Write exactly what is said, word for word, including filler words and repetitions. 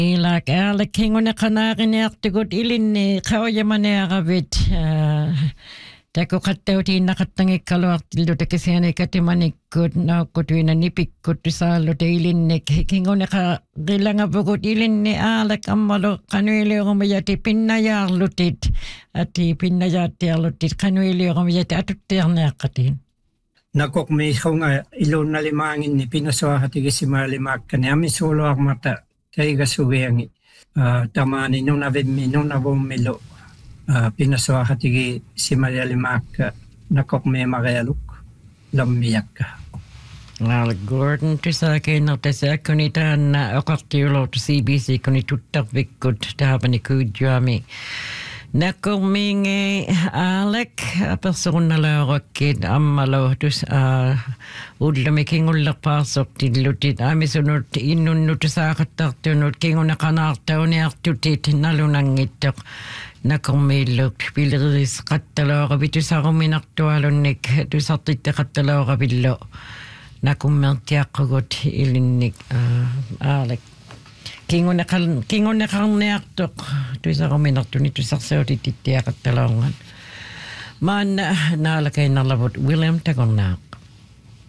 Ilak aalak hinguna qanaaqiniartugut ilinni qawayamaneaqavit taku qattautiin naqattangikkaluartillu takisiani katimanikkut naukkutuina nipikkut saallu ilinnik hinguna qilangavukut ilinni aalak ammalu qanuiliurumayati pinnajaarlutit ati pinnajaattiarlutit qanuiliurumayati atuttiarneaqqatiin. Nakok mi hunga ilunna limaanginni pinasoahatigisimaalimakkani amisuuluarmata taiga suveangi tamani nuna vemmi nuna vommilo pinasoahatigi simalialimakka nakok me marealuk lammiakka. Al Gordon tisakena tasakuni taanna oqartiulortu C B C kuni tuttarvikkut taapani kuujjuami. Nakominge Alec persoonalaurakkiit ammalohtus ullami kingullerpaarsortillutit amisunut innunnut saaqattartunut kingunaqanaartauniartutit nalunangittoq nakormiilluk pileris qattaloораvitusаруminartualunnik tusartitteqattaloораvillu nakummertiaqqagut ilinnik Alec Kingunakal kingunakarniartoq tuisaruminartuni tusarsuutittiaqattaloongan. Man naalakainnarlavut William Tagornaa.